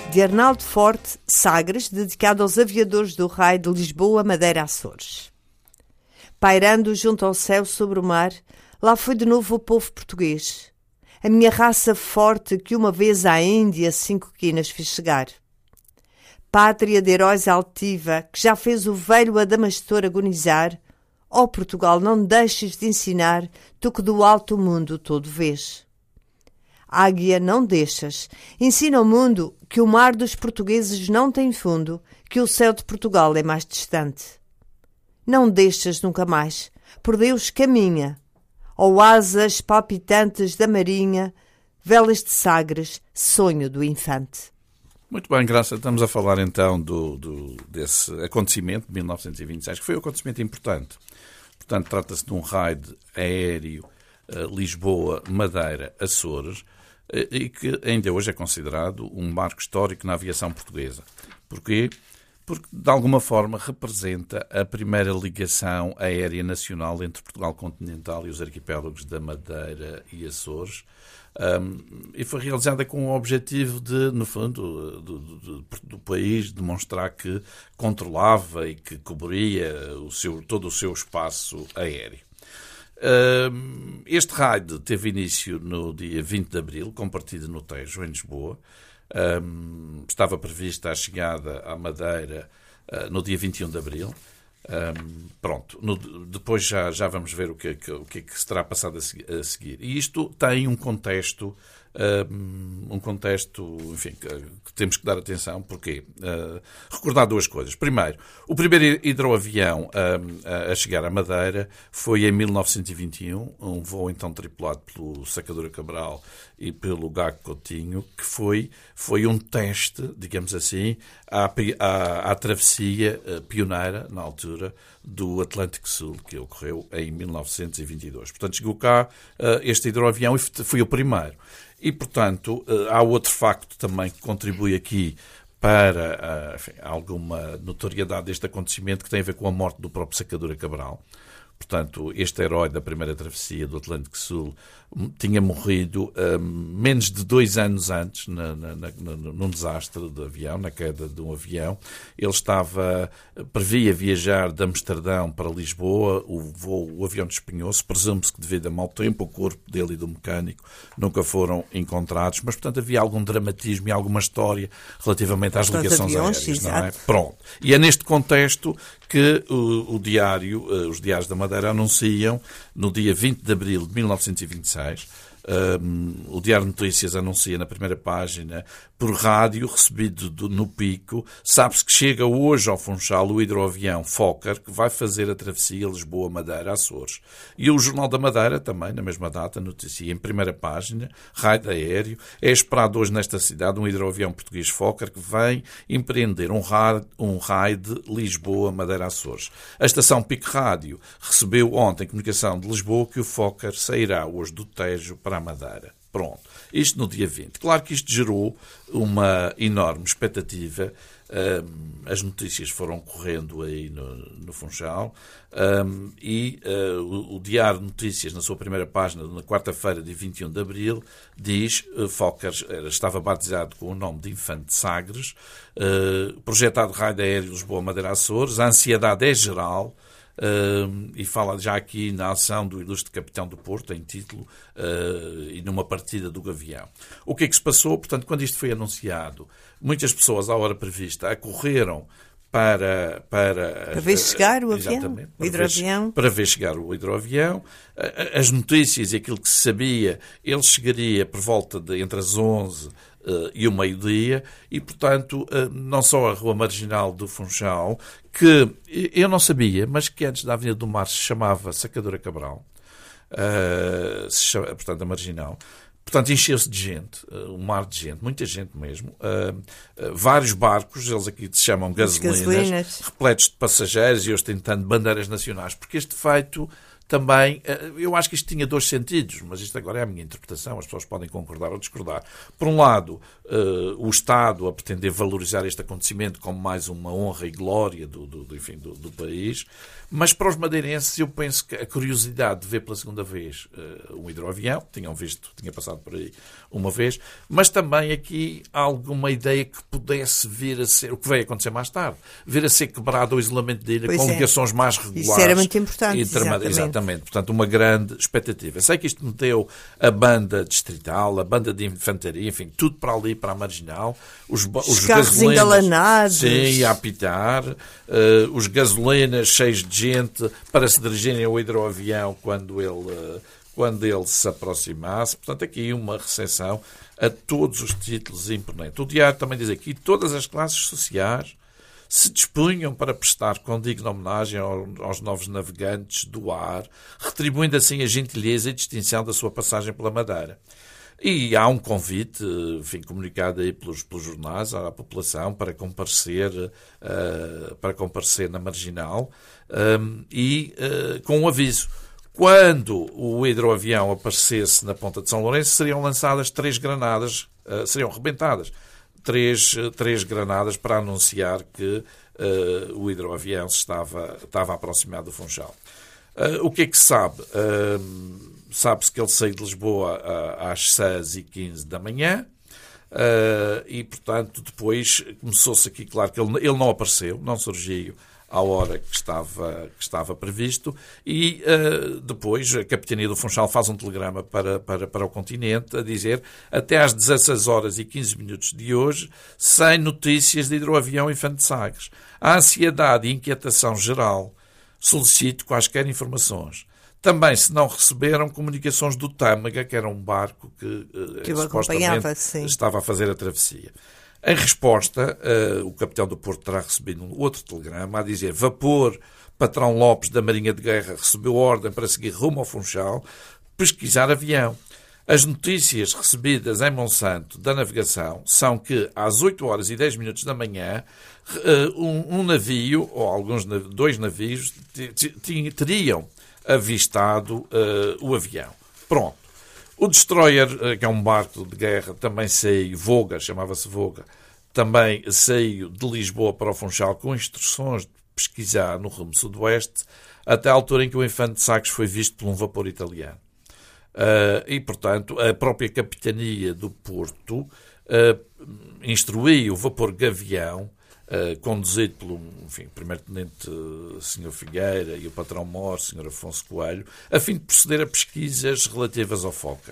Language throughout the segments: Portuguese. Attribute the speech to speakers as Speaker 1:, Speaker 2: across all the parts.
Speaker 1: de Arnaldo Forte Sagres, dedicado aos aviadores do raio de Lisboa, Madeira, Açores. Pairando junto ao céu sobre o mar, lá foi de novo o povo português, a minha raça forte que uma vez à Índia 5 quinas fiz chegar. Pátria de heróis altiva, que já fez o velho Adamastor agonizar, ó Portugal, não deixes de ensinar, tu que do alto mundo todo vês. Águia, não deixas, ensina ao mundo que o mar dos portugueses não tem fundo, que o céu de Portugal é mais distante. Não deixas nunca mais, por Deus caminha, ó asas palpitantes da marinha, velas de Sagres, sonho do infante.
Speaker 2: Muito bem, Graça. Estamos a falar então desse acontecimento de 1926, que foi um acontecimento importante. Portanto, trata-se de um raid aéreo Lisboa, Madeira, Açores, e que ainda hoje é considerado um marco histórico na aviação portuguesa. Porquê? Porque, de alguma forma, representa a primeira ligação aérea nacional entre Portugal continental e os arquipélagos da Madeira e Açores, e foi realizada com o objetivo de, no fundo, do país demonstrar que controlava e que cobria todo o seu espaço aéreo. Este raid teve início no dia 20 de abril, com partida no Tejo, em Lisboa. Estava prevista a chegada à Madeira no dia 21 de abril. Depois já vamos ver o que é que se terá passado a seguir. E isto tem um contexto, enfim, que temos que dar atenção. Porquê? Recordar duas coisas. Primeiro, o primeiro hidroavião a chegar à Madeira foi em 1921, um voo então tripulado pelo Sacadura Cabral e pelo Gago Coutinho, que foi um teste, digamos assim, à travessia pioneira, na altura, do Atlântico Sul, que ocorreu em 1922. Portanto, chegou cá este hidroavião e foi o primeiro. E, portanto, há outro facto também que contribui aqui para enfim, alguma notoriedade deste acontecimento, que tem a ver com a morte do próprio Sacadura Cabral. Portanto, este herói da primeira travessia do Atlântico Sul tinha morrido menos de 2 anos antes num desastre de avião, na queda de um avião. Ele previa viajar de Amsterdão para Lisboa, o avião despenhou-se, presume-se que devido a mau tempo, o corpo dele e do mecânico nunca foram encontrados, mas, portanto, havia algum dramatismo e alguma história relativamente às ligações aéreas, não é? Pronto. E é neste contexto que os diários da Madeira anunciam, no dia 20 de abril de 1926, o Diário de Notícias anuncia na primeira página, por rádio, recebido no Pico, sabe-se que chega hoje ao Funchal o hidroavião Fokker, que vai fazer a travessia Lisboa-Madeira-Açores. E o Jornal da Madeira, também, na mesma data, noticia em primeira página, raid aéreo, é esperado hoje nesta cidade um hidroavião português Fokker que vem empreender um raid Lisboa-Madeira-Açores. A estação Pico Rádio recebeu ontem comunicação de Lisboa que o Fokker sairá hoje do Tejo para a Madeira. Pronto. Isto no dia 20. Claro que isto gerou uma enorme expectativa. As notícias foram correndo aí no Funchal e o Diário de Notícias, na sua primeira página, na quarta-feira, de 21 de abril, diz Fokker estava batizado com o nome de Infante Sagres, projetado raid aéreo Lisboa-Madeira-Açores, a ansiedade é geral. E fala já aqui na ação do ilustre capitão do Porto, em título, e numa partida do Gavião. O que é que se passou? Portanto, quando isto foi anunciado, muitas pessoas, à hora prevista, acorreram para
Speaker 1: ver chegar o avião,
Speaker 2: exatamente,
Speaker 1: o hidroavião.
Speaker 2: Para ver chegar o hidroavião. As notícias e aquilo que se sabia, ele chegaria por volta entre as 11 e o meio-dia, e, portanto, não só a Rua Marginal do Funchal, que eu não sabia, mas que antes da Avenida do Mar se chamava Sacadura Cabral, portanto, a Marginal. Portanto, encheu-se de gente, um mar de gente, muita gente mesmo. Vários barcos, eles aqui se chamam gasolinas, repletos de passageiros e ostentando bandeiras nacionais, porque este feito também, eu acho que isto tinha dois sentidos, mas isto agora é a minha interpretação, as pessoas podem concordar ou discordar. Por um lado, o Estado a pretender valorizar este acontecimento como mais uma honra e glória do país, mas para os madeirenses eu penso que a curiosidade de ver pela segunda vez um hidroavião, tinha passado por aí uma vez, mas também aqui há alguma ideia que pudesse vir a ser, o que veio acontecer mais tarde, vir a ser quebrado o isolamento da ilha com ligações mais regulares.
Speaker 1: Isso era muito importante,
Speaker 2: Exatamente. Portanto, uma grande expectativa. Sei que isto meteu a banda distrital, a banda de infantaria, enfim, tudo para ali, para a Marginal. Os
Speaker 1: carros engalanados.
Speaker 2: Sim, a apitar. Os gasolinas cheios de gente para se dirigirem ao hidroavião quando ele se aproximasse. Portanto, aqui uma recepção a todos os títulos imponentes. O diário também diz aqui todas as classes sociais se dispunham para prestar com digna homenagem aos novos navegantes do ar, retribuindo assim a gentileza e distinção da sua passagem pela Madeira. E há um convite, enfim, comunicado aí pelos jornais à população para comparecer na Marginal com um aviso. Quando o hidroavião aparecesse na Ponta de São Lourenço, seriam lançadas 3 granadas, seriam rebentadas. Três granadas para anunciar que o hidroavião estava a aproximar do Funchal. O que é que se sabe? Sabe-se que ele saiu de Lisboa às 6h15 da manhã e, portanto, depois começou-se aqui, claro, que ele não apareceu, não surgiu à hora que estava previsto e depois a Capitania do Funchal faz um telegrama para o continente a dizer até às 16h15 de hoje sem notícias de hidroavião Infante Sagres. A ansiedade e inquietação geral. Solicito quaisquer informações. Também se não receberam comunicações do Tâmega, que era um barco que supostamente estava a fazer a travessia. Em resposta, o capitão do Porto terá recebido um outro telegrama a dizer: vapor Patrão Lopes da Marinha de Guerra recebeu ordem para seguir rumo ao Funchal, pesquisar avião. As notícias recebidas em Monsanto da navegação são que às 8h10 da manhã um navio, ou dois navios, teriam avistado o avião. Pronto. O Destroyer, que é um barco de guerra, também saiu, chamava-se Voga, também saiu de Lisboa para o Funchal com instruções de pesquisar no rumo sudoeste, até a altura em que o Infante Sagres foi visto por um vapor italiano. E, portanto, a própria Capitania do Porto instruiu o vapor Gavião, conduzido pelo primeiro-tenente Sr. Figueira e o patrão Mor, Sr. Afonso Coelho, a fim de proceder a pesquisas relativas ao Fokker.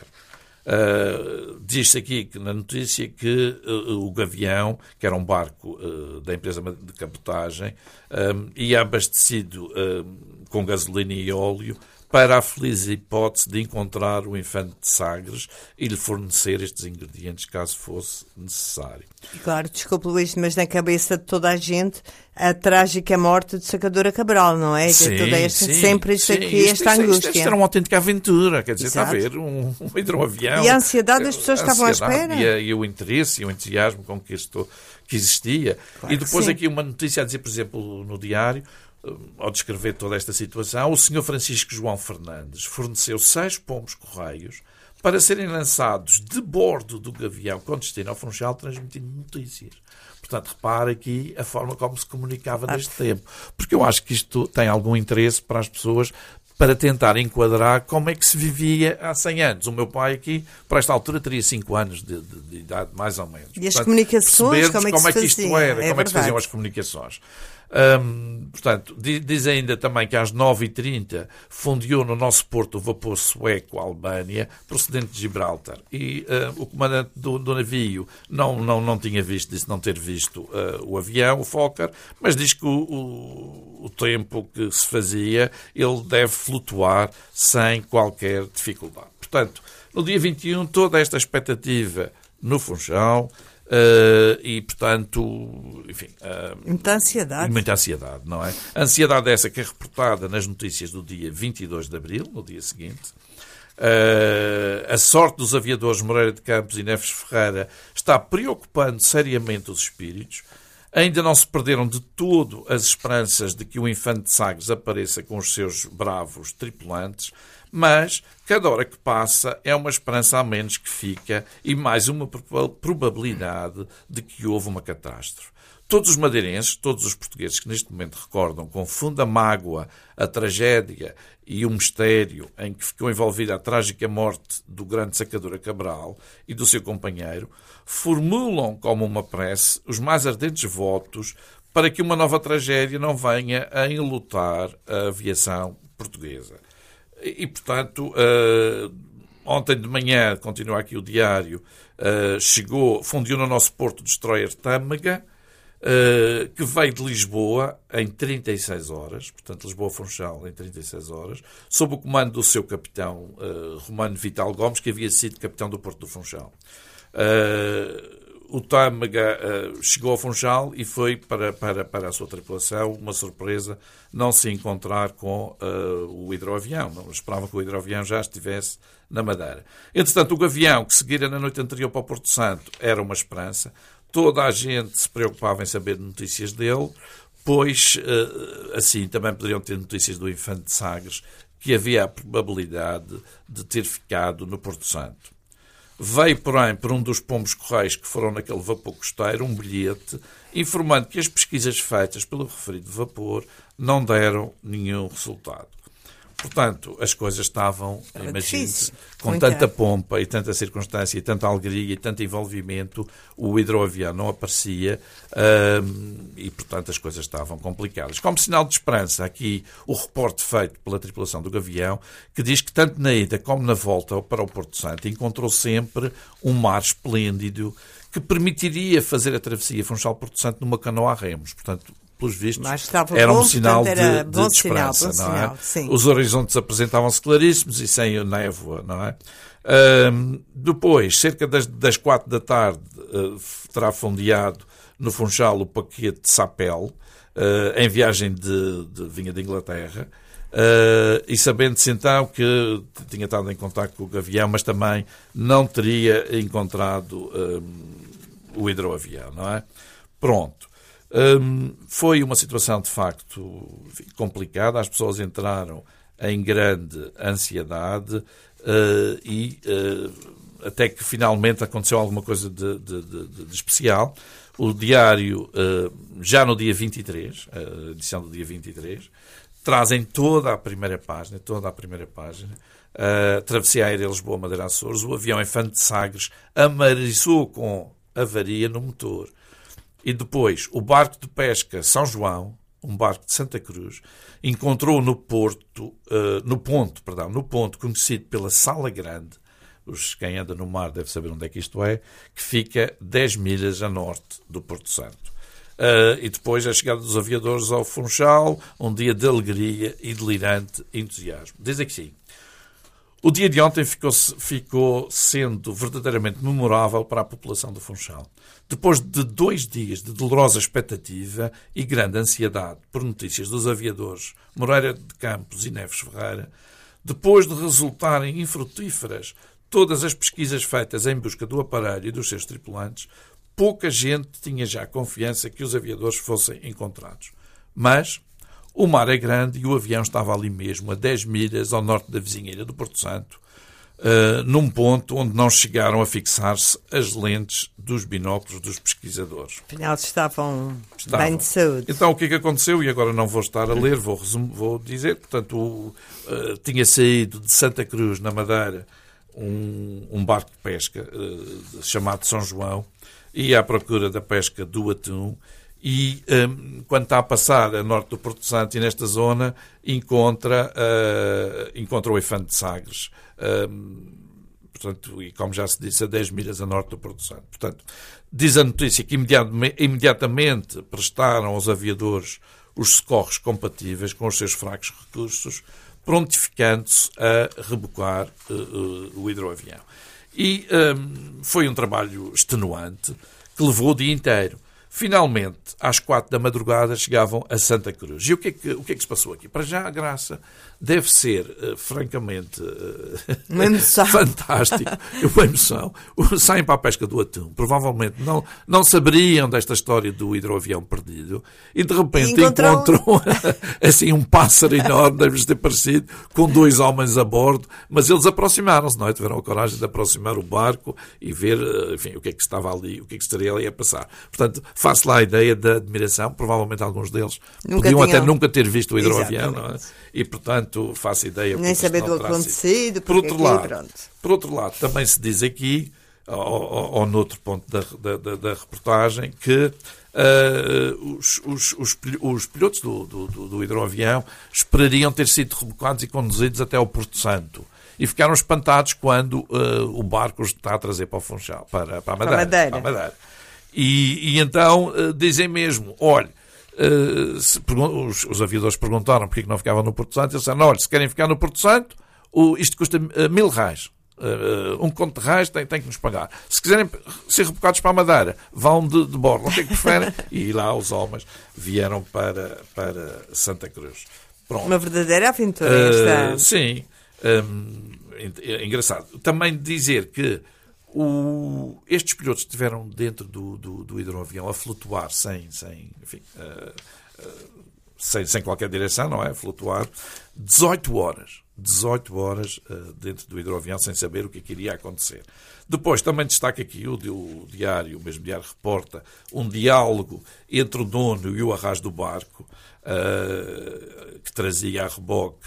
Speaker 2: Diz-se aqui na notícia que o Gavião, que era um barco da empresa de cabotagem, ia abastecido com gasolina e óleo para a feliz hipótese de encontrar o Infante de Sagres e lhe fornecer estes ingredientes caso fosse necessário.
Speaker 1: Claro, desculpe Luís, mas na cabeça de toda a gente a trágica morte de Sacadura Cabral, não é?
Speaker 2: Sim,
Speaker 1: sempre esta angústia.
Speaker 2: Isto era uma autêntica aventura, quer dizer,
Speaker 1: Exato.
Speaker 2: Está a ver um hidroavião.
Speaker 1: E a ansiedade das pessoas estavam à espera.
Speaker 2: E o interesse e o entusiasmo com que existia.
Speaker 1: Claro,
Speaker 2: e depois
Speaker 1: sim.
Speaker 2: Aqui uma notícia a dizer, por exemplo, no diário, ao descrever toda esta situação, o Sr. Francisco João Fernandes forneceu 6 pombos-correios para serem lançados de bordo do Gavião com destino ao Funchal, transmitindo notícias. Portanto, repara aqui a forma como se comunicava neste tempo. Porque eu acho que isto tem algum interesse para as pessoas para tentar enquadrar como é que se vivia há 100 anos. O meu pai aqui, para esta altura, teria 5 anos de idade, mais ou menos.
Speaker 1: E as comunicações, como é que se faziam?
Speaker 2: Como é que se faziam as comunicações. Portanto, diz ainda também que às 9h30 fundiu no nosso porto o vapor sueco Albânia, procedente de Gibraltar. E o comandante do navio não tinha visto, disse não ter visto o avião, o Fokker, mas diz que o tempo que se fazia, ele deve flutuar sem qualquer dificuldade. Portanto, no dia 21, toda esta expectativa no Funchal. E, portanto, enfim...
Speaker 1: muita ansiedade,
Speaker 2: não é? A ansiedade essa que é reportada nas notícias do dia 22 de abril, no dia seguinte. A sorte dos aviadores Moreira de Campos e Neves Ferreira está preocupando seriamente os espíritos. Ainda não se perderam de todo as esperanças de que o Infante de Sagres apareça com os seus bravos tripulantes, mas cada hora que passa é uma esperança a menos que fica e mais uma probabilidade de que houve uma catástrofe. Todos os madeirenses, todos os portugueses que neste momento recordam com funda mágoa a tragédia e o mistério em que ficou envolvida a trágica morte do grande sacador Cabral e do seu companheiro, formulam como uma prece os mais ardentes votos para que uma nova tragédia não venha a enlutar a aviação portuguesa. E portanto, ontem de manhã, continua aqui o diário, fundiu no nosso porto o destroyer Tâmega, que veio de Lisboa em 36 horas, portanto Lisboa-Funchal em 36 horas, sob o comando do seu capitão Romano Vital Gomes, que havia sido capitão do Porto do Funchal. O Tâmega chegou ao Funchal e foi para a sua tripulação uma surpresa não se encontrar com o hidroavião. Não esperava que o hidroavião já estivesse na Madeira. Entretanto, o gavião que seguira na noite anterior para o Porto Santo era uma esperança. Toda a gente se preocupava em saber notícias dele, pois assim também poderiam ter notícias do Infante de Sagres, que havia a probabilidade de ter ficado no Porto Santo. Veio, porém, por um dos pombos-correios que foram naquele vapor costeiro, um bilhete informando que as pesquisas feitas pelo referido vapor não deram nenhum resultado. Portanto, as coisas estavam, imagine-se, com tanta pompa e tanta circunstância e tanta alegria e tanto envolvimento, o hidroavião não aparecia e, portanto, as coisas estavam complicadas. Como sinal de esperança, aqui o reporte feito pela tripulação do Gavião, que diz que tanto na ida como na volta para o Porto Santo encontrou sempre um mar esplêndido que permitiria fazer a travessia Funchal-Porto Santo numa canoa a remos. Portanto, pelos vistos, era um sinal de esperança, não é?
Speaker 1: Sim.
Speaker 2: Os horizontes apresentavam-se claríssimos e sem névoa, não é? Depois, cerca das 4 da tarde, terá fundeado no Funchal o paquete de Sapel, em viagem vinha de Inglaterra, e sabendo-se então que tinha estado em contacto com o Gavião, mas também não teria encontrado o hidroavião, não é? Pronto. Foi uma situação, de facto, complicada. As pessoas entraram em grande ansiedade e até que finalmente aconteceu alguma coisa de especial. O diário, já no dia 23, a edição do dia 23, trazem toda a primeira página, travessia aérea Lisboa-Madeira-Açores, o avião Infante de Sagres amarizou com avaria no motor. E depois, o barco de pesca São João, um barco de Santa Cruz, encontrou no ponto conhecido pela Sala Grande, quem anda no mar deve saber onde é que isto é, que fica 10 milhas a norte do Porto Santo. E depois a chegada dos aviadores ao Funchal, um dia de alegria e delirante entusiasmo. Diz aqui sim. O dia de ontem ficou sendo verdadeiramente memorável para a população do Funchal. Depois de 2 dias de dolorosa expectativa e grande ansiedade por notícias dos aviadores Moreira de Campos e Neves Ferreira, depois de resultarem infrutíferas todas as pesquisas feitas em busca do aparelho e dos seus tripulantes, pouca gente tinha já confiança que os aviadores fossem encontrados. Mas o mar é grande e o avião estava ali mesmo, a 10 milhas ao norte da vizinha ilha do Porto Santo, num ponto onde não chegaram a fixar-se as lentes dos binóculos dos pesquisadores.
Speaker 1: Afinal, estavam bem de saúde.
Speaker 2: Então, o que é que aconteceu? E agora não vou estar a ler, vou dizer. Portanto, tinha saído de Santa Cruz, na Madeira, um barco de pesca chamado São João, ia à procura da pesca do atum. E quando está a passar a norte do Porto Santo e nesta zona, encontra o Infante de Sagres. Portanto, e como já se disse, a 10 milhas a norte do Porto Santo. Portanto, diz a notícia que imediatamente prestaram aos aviadores os socorros compatíveis com os seus fracos recursos, prontificando-se a rebocar o hidroavião. E foi um trabalho extenuante que levou o dia inteiro. Finalmente, às 4 da madrugada, chegavam a Santa Cruz. E o que é que se passou aqui? Para já, a graça deve ser, francamente,
Speaker 1: uma emoção.
Speaker 2: fantástico. Uma emoção. Saem para a pesca do atum. Provavelmente não saberiam desta história do hidroavião perdido. E, de repente, encontram assim, um pássaro enorme, deve ter parecido, com 2 homens a bordo. Mas eles aproximaram-se, não é? Tiveram a coragem de aproximar o barco e ver, enfim, o que é que estava ali, o que é que estaria ali a passar. Portanto, faço lá a ideia da admiração. Provavelmente alguns deles podiam até nunca ter visto o hidroavião, não é? E, portanto, faço ideia...
Speaker 1: Nem saber do acontecido.
Speaker 2: Por outro lado, também se diz aqui, ou noutro ponto da reportagem, que os pilotos do hidroavião esperariam ter sido rebocados e conduzidos até ao Porto Santo. E ficaram espantados quando o barco os está a trazer para o Funchal, para a Madeira. E então dizem mesmo, olha, os aviadores perguntaram porque é que não ficavam no Porto Santo, eles disseram, olha, se querem ficar no Porto Santo, isto custa R$1.000. Um conto de reais tem que nos pagar. Se quiserem ser rebocados para a Madeira, vão de bordo, o que é que preferem? E lá os homens vieram para Santa Cruz. Pronto.
Speaker 1: Uma verdadeira aventura esta.
Speaker 2: Sim. Engraçado. Também dizer que estes pilotos estiveram dentro do hidroavião a flutuar sem qualquer direção, não é? A flutuar 18 horas dentro do hidroavião sem saber o que iria acontecer. Depois também destaca aqui o mesmo diário reporta um diálogo entre o dono e o arraso do barco que trazia a reboque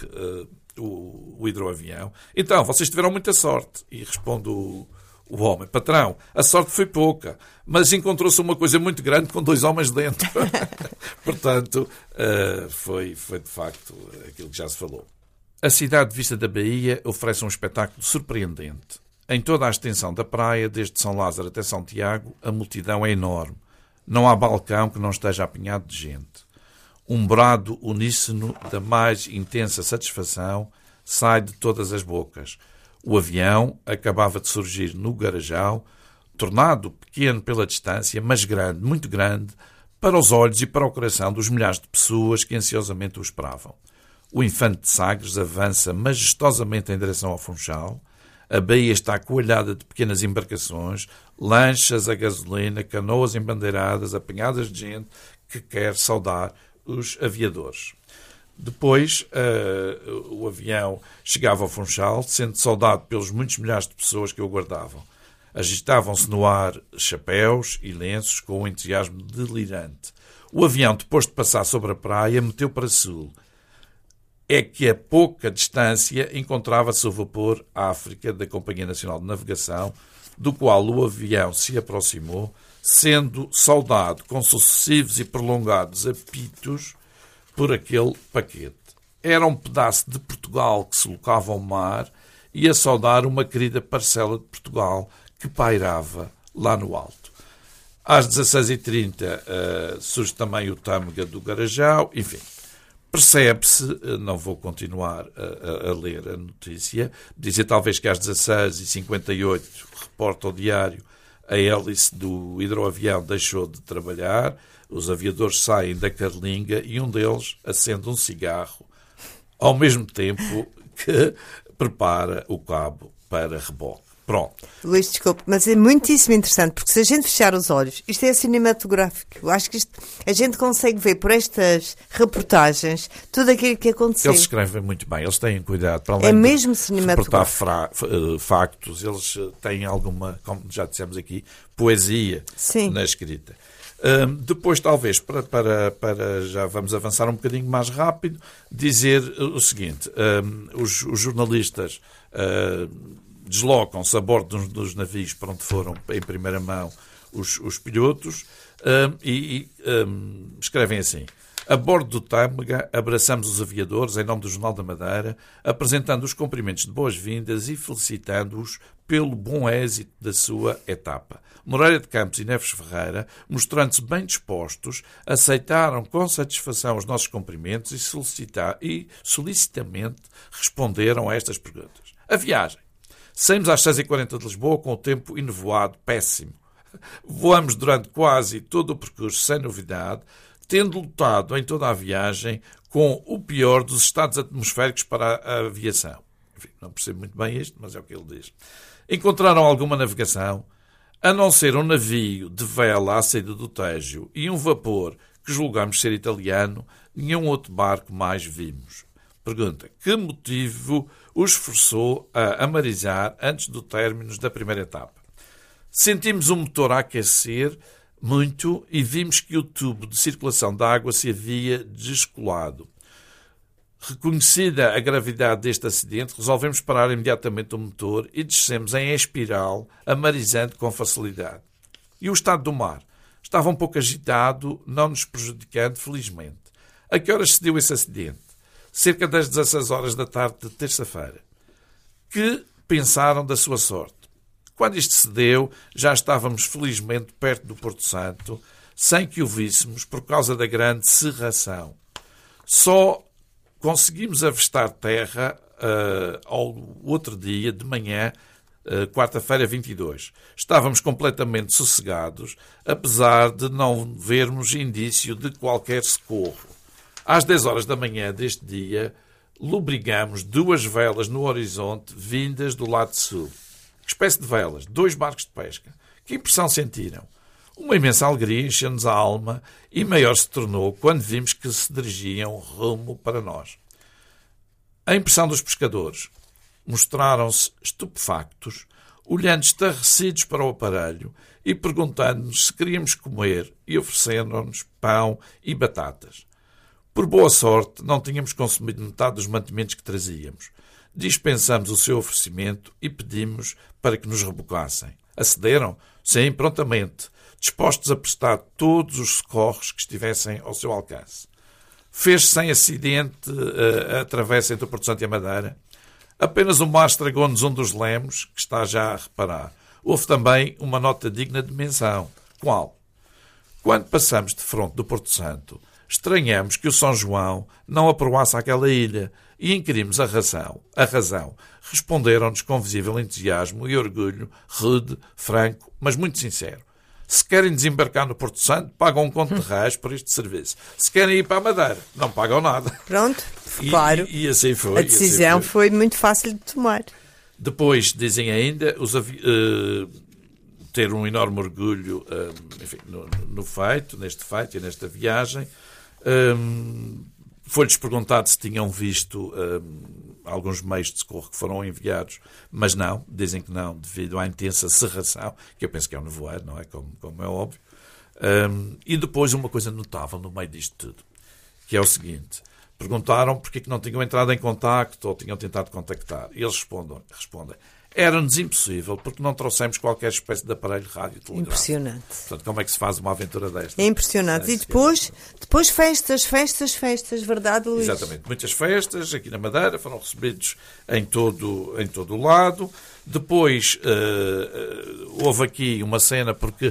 Speaker 2: o hidroavião. Então, vocês tiveram muita sorte. E responde o homem, patrão, a sorte foi pouca, mas encontrou-se uma coisa muito grande com 2 homens dentro. Portanto, foi de facto aquilo que já se falou. A cidade de Vista da Bahia oferece um espetáculo surpreendente. Em toda a extensão da praia, desde São Lázaro até São Tiago, a multidão é enorme. Não há balcão que não esteja apinhado de gente. Um brado uníssono da mais intensa satisfação sai de todas as bocas. O avião acabava de surgir no Garajal, tornado pequeno pela distância, mas grande, muito grande, para os olhos e para o coração dos milhares de pessoas que ansiosamente o esperavam. O Infante de Sagres avança majestosamente em direção ao Funchal. A baía está coalhada de pequenas embarcações, lanchas a gasolina, canoas embandeiradas, apanhadas de gente que quer saudar os aviadores. Depois, o avião chegava ao Funchal, sendo saudado pelos muitos milhares de pessoas que o aguardavam. Agitavam-se no ar chapéus e lenços com um entusiasmo delirante. O avião, depois de passar sobre a praia, meteu para sul. É que a pouca distância encontrava-se o vapor África da Companhia Nacional de Navegação, do qual o avião se aproximou, sendo saudado com sucessivos e prolongados apitos por aquele paquete. Era um pedaço de Portugal que se locava ao mar e a saudar uma querida parcela de Portugal que pairava lá no alto. Às 16h30 surge também o Tâmega do Garajal, enfim. Percebe-se, não vou continuar a ler a notícia, dizer talvez que às 16h58, reporta o diário, a hélice do hidroavião deixou de trabalhar, os aviadores saem da carlinga e um deles acende um cigarro, ao mesmo tempo que prepara o cabo para reboque. Pronto.
Speaker 1: Luís, desculpe, mas é muitíssimo interessante, porque se a gente fechar os olhos, isto é cinematográfico. Eu acho que a gente consegue ver por estas reportagens tudo aquilo que aconteceu.
Speaker 2: Eles escrevem muito bem, eles têm cuidado. Para além
Speaker 1: é mesmo cinematográfico.
Speaker 2: Reportar factos, eles têm alguma, como já dissemos aqui, poesia na escrita. Depois, talvez, para já vamos avançar um bocadinho mais rápido, dizer o seguinte, os jornalistas deslocam-se a bordo dos navios para onde foram em primeira mão os pilotos e escrevem assim: a bordo do Tâmega abraçamos os aviadores em nome do Jornal da Madeira, apresentando os cumprimentos de boas-vindas e felicitando-os pelo bom êxito da sua etapa. Moreira de Campos e Neves Ferreira, mostrando-se bem dispostos, aceitaram com satisfação os nossos cumprimentos e solicitamente responderam a estas perguntas. A viagem. Saímos às 6h40 de Lisboa com o tempo enevoado, péssimo. Voamos durante quase todo o percurso sem novidade, tendo lutado em toda a viagem com o pior dos estados atmosféricos para a aviação. Enfim, não percebo muito bem isto, mas é o que ele diz. Encontraram alguma navegação? A não ser um navio de vela à saída do Tejo e um vapor que julgamos ser italiano, nenhum outro barco mais vimos. Pergunta: que motivo os forçou a amarizar antes do término da primeira etapa? Sentimos o motor a aquecer muito e vimos que o tubo de circulação da água se havia descolado. Reconhecida a gravidade deste acidente, resolvemos parar imediatamente o motor e descemos em espiral, amarizando com facilidade. E o estado do mar? Estava um pouco agitado, não nos prejudicando, felizmente. A que horas se deu esse acidente? Cerca das 16 horas da tarde de terça-feira. Que pensaram da sua sorte? Quando isto se deu, já estávamos felizmente perto do Porto Santo, sem que o víssemos por causa da grande cerração. Só conseguimos avistar terra ao outro dia, de manhã, quarta-feira 22. Estávamos completamente sossegados, apesar de não vermos indício de qualquer socorro. Às 10 horas da manhã deste dia, lubrigamos 2 velas no horizonte vindas do lado sul. Que espécie de velas? 2 barcos de pesca. Que impressão sentiram? Uma imensa alegria encheu-nos a alma e maior se tornou quando vimos que se dirigiam rumo para nós. A impressão dos pescadores. Mostraram-se estupefactos, olhando estarrecidos para o aparelho e perguntando-nos se queríamos comer e oferecendo-nos pão e batatas. Por boa sorte, não tínhamos consumido metade dos mantimentos que trazíamos. Dispensamos o seu oferecimento e pedimos para que nos rebocassem. Acederam? Sim, prontamente, dispostos a prestar todos os socorros que estivessem ao seu alcance. Fez sem acidente a travessa entre o Porto Santo e a Madeira. Apenas o mar estragou-nos um dos lemos, que está já a reparar. Houve também uma nota digna de menção. Qual? Quando passamos de fronte do Porto Santo, estranhamos que o São João não aprovasse aquela ilha e inquirimos a razão. Responderam-nos com visível entusiasmo e orgulho, rude, franco, mas muito sincero. Se querem desembarcar no Porto Santo, pagam um conto de reais por este serviço. Se querem ir para a Madeira, não pagam nada.
Speaker 1: Pronto, claro.
Speaker 2: E assim foi.
Speaker 1: A decisão
Speaker 2: assim foi
Speaker 1: muito fácil de tomar.
Speaker 2: Depois, dizem ainda, ter um enorme orgulho enfim, neste feito e nesta viagem. Foi-lhes perguntado se tinham visto alguns meios de socorro que foram enviados, mas não, dizem que não, devido à intensa cerração, que eu penso que é um nevoeiro, não é? Como é óbvio. E depois uma coisa notável no meio disto tudo, que é o seguinte: perguntaram porque é que não tinham entrado em contacto ou tinham tentado contactar. E eles respondem: era-nos impossível, porque não trouxemos qualquer espécie de aparelho radiotelegráfico.
Speaker 1: Impressionante.
Speaker 2: Portanto, como é que se faz uma aventura desta?
Speaker 1: É impressionante. E depois festas, verdade, Luís?
Speaker 2: Exatamente. Muitas festas aqui na Madeira, foram recebidos em todo o lado. Depois houve aqui uma cena porque